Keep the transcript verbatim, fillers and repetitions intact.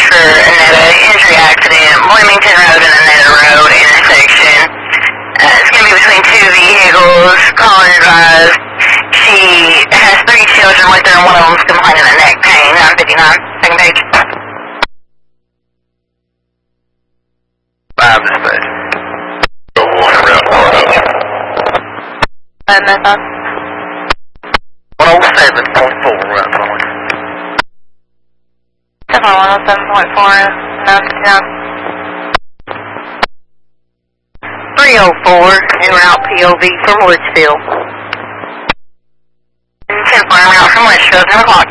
for another injury accident, Wilmington Road and Anetta Road intersection. Uh, it's going to be between two vehicles. Caller advised she has three children with her and one of them's complaining of neck pain. nine fifty-nine, second page. Five dispatch. One around four oh. Uh, no thoughts? one oh seven point four around four. Definitely one oh seven point four, nine fifty-nine. three oh four, en route P O V from Woodsville. ten four, en route from Woodsville, ten o'clock.